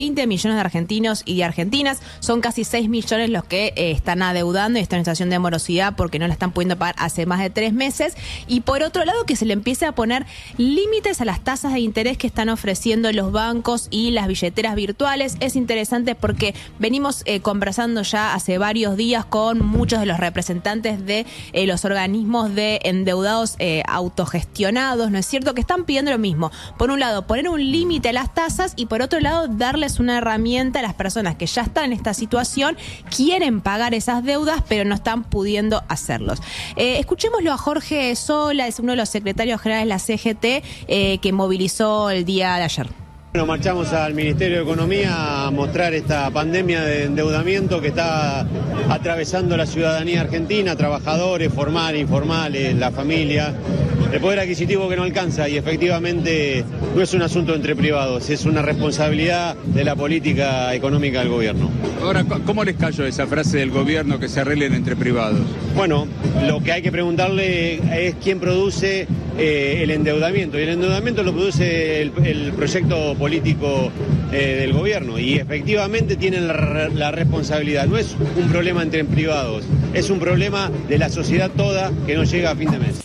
20 millones de argentinos y de argentinas, son casi 6 millones los que están adeudando y están en situación de morosidad porque no la están pudiendo pagar hace más de 3 meses. Y por otro lado, que se le empiece a poner límites a las tasas de interés que están ofreciendo los bancos y las billeteras virtuales. Es interesante porque venimos conversando ya hace varios días con muchos de los representantes de los organismos de endeudados autogestionados, ¿no es cierto? Que están pidiendo lo mismo. Por un lado, poner un límite a las tasas y por otro lado, darles una herramienta a las personas que ya están en esta situación, quieren pagar esas deudas, pero no están pudiendo hacerlos. Escuchémoslo a Jorge Sola, es uno de los secretarios generales de la CGT, que movilizó el día de ayer. Bueno, marchamos al Ministerio de Economía a mostrar esta pandemia de endeudamiento que está atravesando la ciudadanía argentina, trabajadores, formales, informales, la familia, el poder adquisitivo que no alcanza, y efectivamente no es un asunto entre privados, es una responsabilidad de la política económica del gobierno. Ahora, ¿cómo les cayó esa frase del gobierno que se arreglen entre privados? Bueno, lo que hay que preguntarle es quién produce el endeudamiento, y el endeudamiento lo produce el proyecto político del gobierno, y efectivamente tienen la responsabilidad. No es un problema entre privados, es un problema de la sociedad toda que no llega a fin de mes.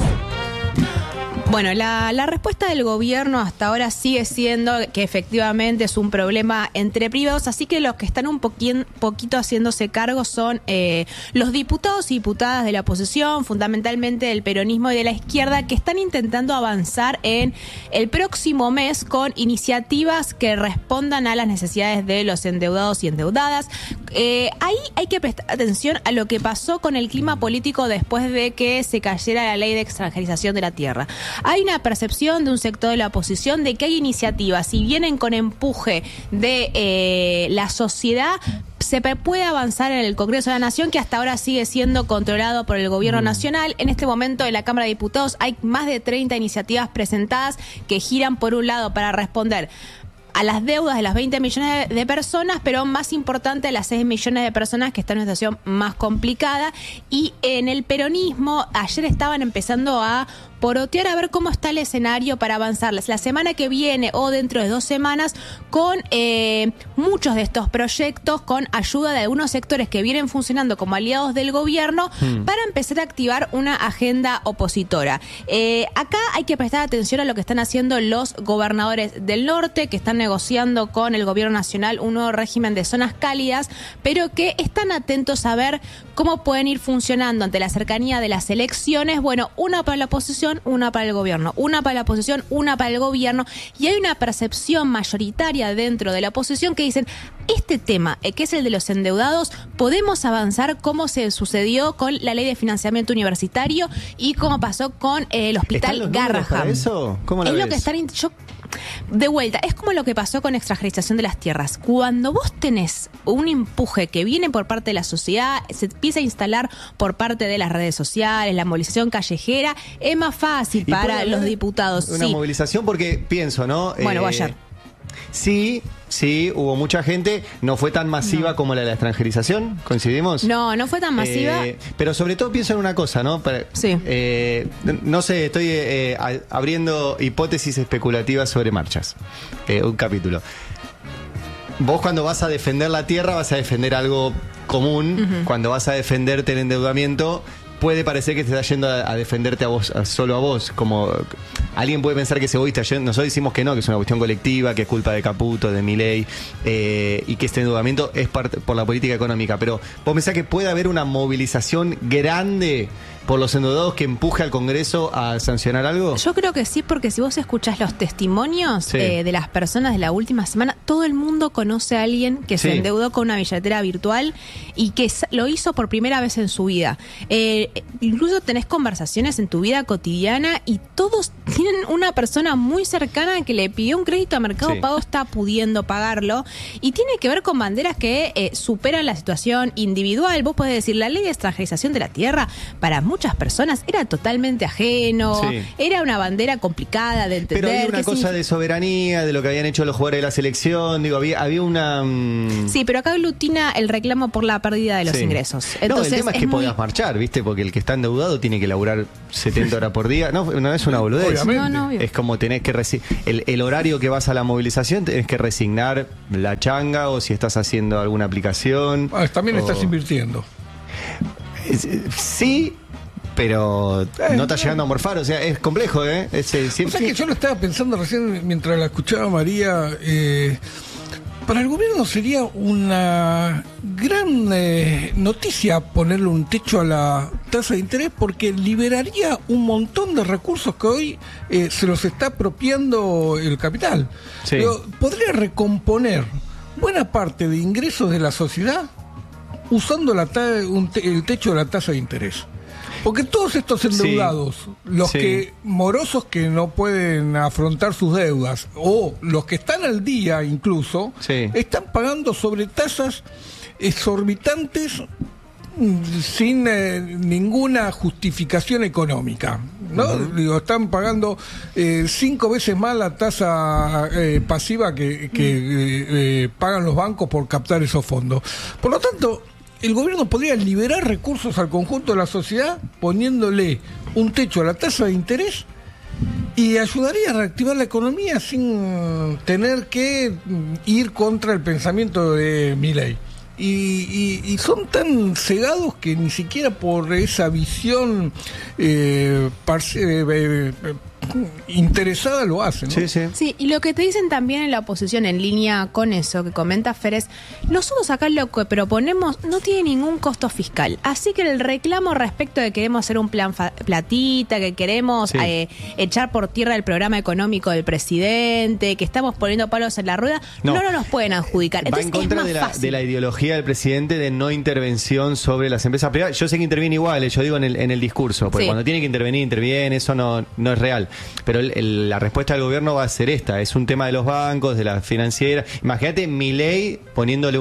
Bueno, la respuesta del gobierno hasta ahora sigue siendo que efectivamente es un problema entre privados, así que los que están un poquito haciéndose cargo son los diputados y diputadas de la oposición, fundamentalmente del peronismo y de la izquierda, que están intentando avanzar en el próximo mes con iniciativas que respondan a las necesidades de los endeudados y endeudadas. Ahí hay que prestar atención a lo que pasó con el clima político después de que se cayera la ley de extranjerización de la tierra. Hay una percepción de un sector de la oposición de que hay iniciativas, si vienen con empuje de la sociedad, se puede avanzar en el Congreso de la Nación, que hasta ahora sigue siendo controlado por el gobierno nacional. En este momento en la Cámara de Diputados hay más de 30 iniciativas presentadas que giran por un lado para responder a las deudas de las 20 millones de personas, pero más importante, las 6 millones de personas que están en una situación más complicada. Y en el peronismo, ayer estaban empezando a porotear a ver cómo está el escenario para avanzarles la semana que viene o dentro de 2 semanas con muchos de estos proyectos, con ayuda de algunos sectores que vienen funcionando como aliados del gobierno para empezar a activar una agenda opositora. Acá hay que prestar atención a lo que están haciendo los gobernadores del norte, que están negociando con el gobierno nacional un nuevo régimen de zonas cálidas, pero que están atentos a ver cómo pueden ir funcionando ante la cercanía de las elecciones. Bueno, una para la oposición, una para el gobierno, una para la oposición, una para el gobierno, y hay una percepción mayoritaria dentro de la oposición que dicen, este tema, que es el de los endeudados, podemos avanzar como se sucedió con la ley de financiamiento universitario y como pasó con el hospital Garrahan. ¿Eso? ¿Cómo lo es ves? Lo que están de vuelta, es como lo que pasó con extranjerización de las tierras. Cuando vos tenés un empuje que viene por parte de la sociedad, se empieza a instalar por parte de las redes sociales, la movilización callejera, es más fácil para los diputados. Una movilización, porque pienso, ¿no? Bueno, ayer. Sí, hubo mucha gente, no fue tan masiva como la de la extranjerización, ¿coincidimos? No fue tan masiva. Pero sobre todo pienso en una cosa, ¿no? Sí. No sé, estoy abriendo hipótesis especulativas sobre marchas. Un capítulo. Vos cuando vas a defender la tierra vas a defender algo común, cuando vas a defenderte el endeudamiento puede parecer que te está yendo a defenderte a vos, solo a vos, como alguien puede pensar que es egoísta. Nosotros decimos que no, que es una cuestión colectiva, que es culpa de Caputo, de Milei, y que este endeudamiento es por la política económica. Pero vos pensás que puede haber una movilización grande por los endeudados que empuje al Congreso a sancionar algo. Yo creo que sí, porque si vos escuchás los testimonios de las personas de la última semana, todo el mundo conoce a alguien que se endeudó con una billetera virtual y que lo hizo por primera vez en su vida. Incluso tenés conversaciones en tu vida cotidiana y todos tienen una persona muy cercana que le pidió un crédito a Mercado Pago, está pudiendo pagarlo, y tiene que ver con banderas que superan la situación individual. Vos podés decir, la ley de extranjerización de la tierra, para muchos muchas personas era totalmente ajeno, Sí. era una bandera complicada de entender. Pero había una qué cosa de soberanía, de lo que habían hecho los jugadores de la selección, digo, había una... Sí, pero acá aglutina el reclamo por la pérdida de los Sí. ingresos. No, Entonces, el tema es que muy... podías marchar, ¿viste? Porque el que está endeudado tiene que laburar 70 horas por día. No es una boludez. Obviamente. No, obvio. Es como tenés que el horario que vas a la movilización, tenés que resignar la changa o si estás haciendo alguna aplicación. También o- estás invirtiendo. Sí, pero no está llegando a morfar, o sea, es complejo, ¿eh? O sea que yo lo estaba pensando recién mientras la escuchaba María. Para el gobierno sería una gran noticia ponerle un techo a la tasa de interés porque liberaría un montón de recursos que hoy se los está apropiando el capital. Sí. Podría recomponer buena parte de ingresos de la sociedad usando el techo de la tasa de interés. Porque todos estos endeudados, los Sí. que morosos que no pueden afrontar sus deudas, o los que están al día incluso, Sí. están pagando sobre tasas exorbitantes sin ninguna justificación económica, ¿no? Digo, están pagando 5 veces más la tasa pasiva que pagan los bancos por captar esos fondos. Por lo tanto, el gobierno podría liberar recursos al conjunto de la sociedad poniéndole un techo a la tasa de interés y ayudaría a reactivar la economía sin tener que ir contra el pensamiento de Milei. Y son tan cegados que ni siquiera por esa visión interesada lo hacen, ¿no? Sí, sí. Sí, y lo que te dicen también en la oposición, en línea con eso que comenta Fer, es: nosotros acá lo que proponemos no tiene ningún costo fiscal. Así que el reclamo respecto de que queremos hacer un plan platita, que queremos Sí. echar por tierra el programa económico del presidente, que estamos poniendo palos en la rueda, no nos pueden adjudicar. Va Entonces en contra es de más la, fácil. de la ideología del presidente de no intervención sobre las empresas privadas. Yo sé que interviene igual, yo digo en el discurso, porque Sí. cuando tiene que intervenir, interviene, eso no es real. Pero la respuesta del gobierno va a ser esta, es un tema de los bancos, de las financieras. Imagínate Milei poniéndole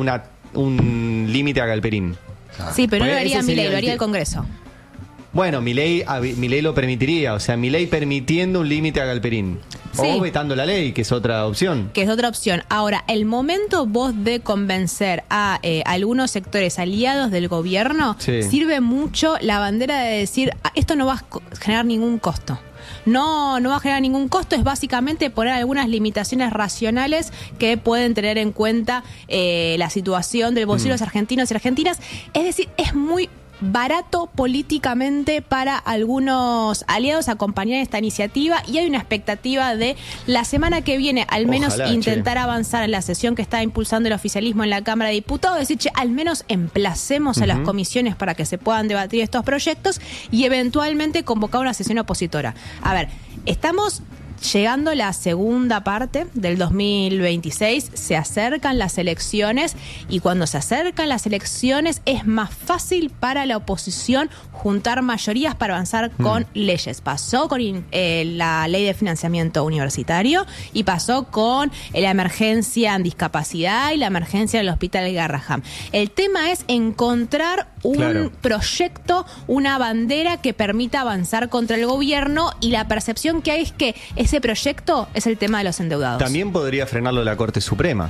un límite a Galperín. Sí, pero no lo Pues haría ese sería Milei, lo el haría el tipo. Congreso. Bueno, Milei lo permitiría, o sea, Milei permitiendo un límite a Galperín. Sí. O vetando la ley, que es otra opción. Que es otra opción. Ahora, el momento vos de convencer a algunos sectores aliados del gobierno, Sí. sirve mucho la bandera de decir: esto no va a generar ningún costo. No va a generar ningún costo, es básicamente poner algunas limitaciones racionales que pueden tener en cuenta la situación del bolsillo de los argentinos y argentinas. Es decir, es muy barato políticamente para algunos aliados acompañar esta iniciativa y hay una expectativa de la semana que viene al menos Ojalá, intentar avanzar en la sesión que está impulsando el oficialismo en la Cámara de Diputados, decir: che, al menos emplacemos a las comisiones para que se puedan debatir estos proyectos y eventualmente convocar una sesión opositora. A ver, estamos llegando la segunda parte del 2026, se acercan las elecciones y cuando se acercan las elecciones es más fácil para la oposición juntar mayorías para avanzar con leyes. Pasó con la ley de financiamiento universitario y pasó con la emergencia en discapacidad y la emergencia del hospital Garrahan. El tema es encontrar un proyecto, una bandera que permita avanzar contra el gobierno y la percepción que hay es que ese proyecto es el tema de los endeudados. También podría frenarlo la Corte Suprema.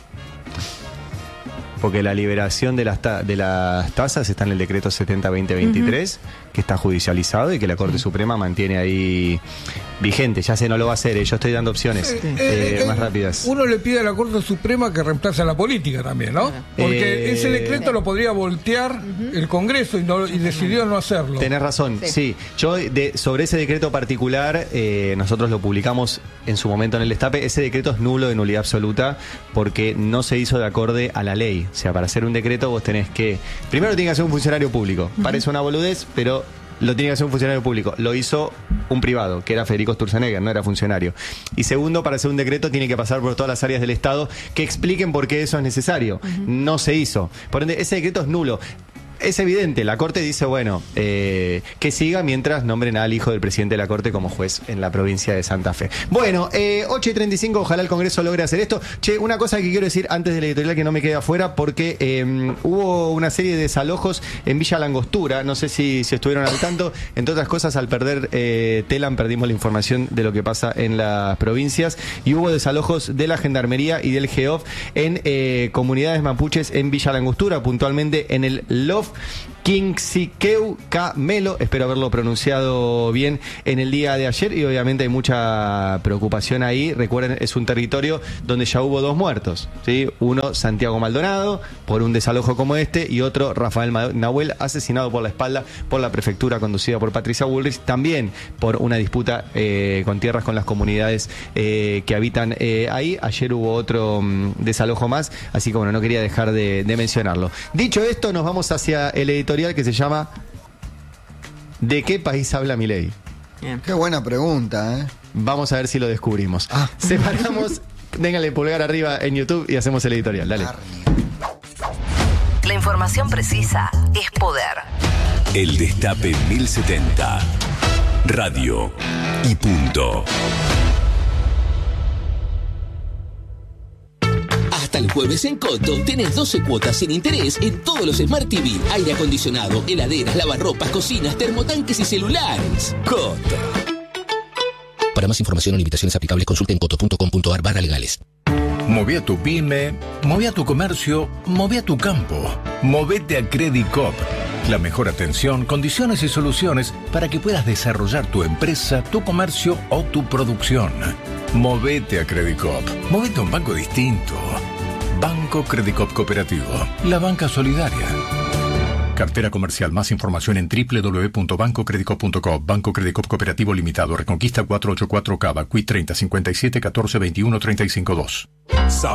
Porque la liberación de las tasas está en el decreto 70-2023, que está judicializado y que la Corte Suprema mantiene ahí vigente. Ya sé, no lo va a hacer, yo estoy dando opciones más rápidas. Uno le pide a la Corte Suprema que reemplace a la política también, ¿no? Porque ese decreto lo podría voltear el Congreso y decidió no hacerlo. Tenés razón, sí. Yo sobre ese decreto particular, nosotros lo publicamos en su momento en el Destape. Ese decreto es nulo, de nulidad absoluta, porque no se hizo de acorde a la ley. O sea, para hacer un decreto vos tenés que... Primero tiene que ser un funcionario público. Parece una boludez, pero lo tiene que hacer un funcionario público. Lo hizo un privado, que era Federico Sturzenegger, no era funcionario. Y segundo, para hacer un decreto tiene que pasar por todas las áreas del Estado que expliquen por qué eso es necesario. No se hizo. Por ende, ese decreto es nulo. es evidente, la Corte dice, bueno, que siga mientras nombren al hijo del presidente de la Corte como juez en la provincia de Santa Fe. Bueno, 8:35, ojalá el Congreso logre hacer esto. Che, una cosa que quiero decir antes de la editorial que no me quede afuera, porque hubo una serie de desalojos en Villa Langostura, no sé si estuvieron al tanto, entre otras cosas, al perder Telam perdimos la información de lo que pasa en las provincias, y hubo desalojos de la Gendarmería y del GEOF en comunidades mapuches en Villa Langostura, puntualmente en el Lof Quinxiqueu Camelo, espero haberlo pronunciado bien, en el día de ayer, y obviamente hay mucha preocupación ahí. Recuerden, es un territorio donde ya hubo 2 muertos, ¿sí? Uno, Santiago Maldonado, por un desalojo como este, y otro, Rafael Nahuel, asesinado por la espalda por la prefectura conducida por Patricia Bullrich, también por una disputa con tierras con las comunidades que habitan ahí. Ayer hubo otro desalojo más, así que bueno, no quería dejar de mencionarlo. Dicho esto, nos vamos hacia el editorial que se llama ¿De qué país habla Milei? Bien. Qué buena pregunta, ¿eh? Vamos a ver si lo descubrimos. Separamos, déngale pulgar arriba en YouTube y hacemos el editorial. Dale. La información precisa es poder. El Destape 1070. Radio y punto. Hasta el jueves en Coto tenés 12 cuotas sin interés en todos los Smart TV, aire acondicionado, heladeras, lavarropas, cocinas, termotanques y celulares. Coto. Para más información o limitaciones aplicables, consulta en coto.com.ar/legales. Moví a tu pyme, moví a tu comercio, moví a tu campo. Movete a Credicop. La mejor atención, condiciones y soluciones para que puedas desarrollar tu empresa, tu comercio o tu producción. Movete a Credicop. Movete a un banco distinto. Banco Credicop Cooperativo. La banca solidaria. Cartera comercial. Más información en www.bancocredicop.com. Banco Credicop Cooperativo Limitado. Reconquista 484 Cava. Qui 30 57 14 21 35 2.